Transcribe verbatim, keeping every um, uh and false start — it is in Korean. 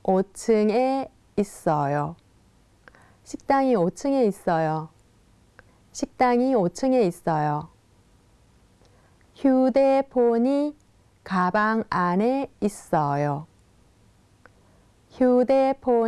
오 층에 있어요. 식당이 오 층에 있어요. 식당이 오 층에 있어요. 휴대폰이 가방 안에 있어요. 휴대폰